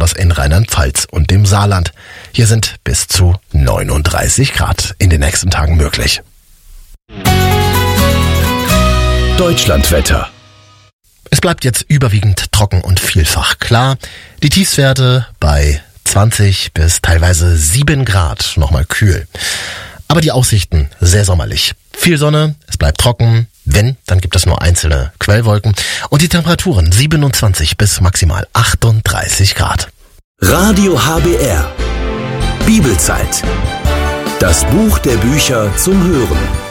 besonders in Rheinland-Pfalz und dem Saarland. Hier sind bis zu 39 Grad in den nächsten Tagen möglich. Deutschlandwetter. Es bleibt jetzt überwiegend trocken und vielfach klar. Die Tiefstwerte bei 20 bis teilweise 7 Grad, nochmal kühl. Aber die Aussichten sehr sommerlich. Viel Sonne, es bleibt trocken. Wenn, dann gibt es nur einzelne Quellwolken. Und die Temperaturen 27 bis maximal 38 Grad. Radio HBR. Bibelzeit. Das Buch der Bücher zum Hören.